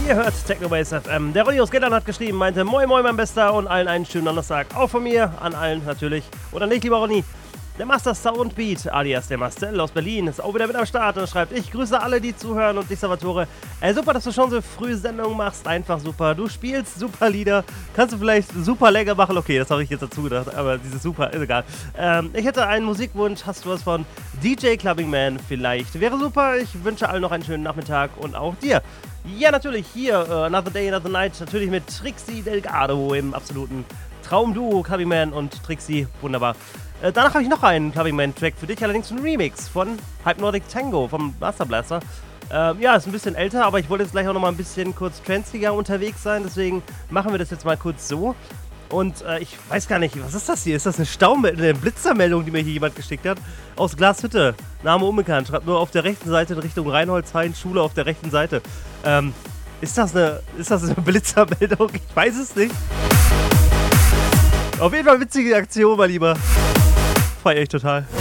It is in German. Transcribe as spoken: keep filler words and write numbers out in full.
Ihr hört Technobase F M. Der Ronny aus Gettern hat geschrieben, meinte, moin moin mein Bester und allen einen schönen Donnerstag. Auch von mir, an allen natürlich. Oder nicht, lieber Ronny? Der Master Soundbeat, alias der Marcel aus Berlin, ist auch wieder mit am Start und schreibt, ich grüße alle, die zuhören und dich, Salvatore. Ey, super, dass du schon so früh Sendungen machst, einfach super. Du spielst super Lieder, kannst du vielleicht super länger machen? Okay, das habe ich jetzt dazu gedacht, aber dieses super, ist egal. Ähm, ich hätte einen Musikwunsch, hast du was von D J Clubbing Man vielleicht? Wäre super, ich wünsche allen noch einen schönen Nachmittag und auch dir. Ja, natürlich, hier, uh, Another Day, Another Night, natürlich mit Trixie Delgado im absoluten Traumduo, Clubbing Man und Trixie, wunderbar. Äh, danach habe ich noch einen Clubbing Man-Track für dich, allerdings ein Remix von Hypnotic Tango vom Master Blaster. Ähm, ja, ist ein bisschen älter, aber ich wollte jetzt gleich auch noch mal ein bisschen kurz transiger unterwegs sein, deswegen machen wir das jetzt mal kurz so. Und äh, ich weiß gar nicht, was ist das hier? Ist das eine Staumeldung, eine Blitzermeldung, die mir hier jemand geschickt hat? Aus Glashütte, Name unbekannt, schreibt nur auf der rechten Seite in Richtung Reinholdshain, Schule auf der rechten Seite. Ähm, ist das eine, ist das eine Blitzermeldung? Ich weiß es nicht. Auf jeden Fall witzige Aktion, mein Lieber. Feier ich total.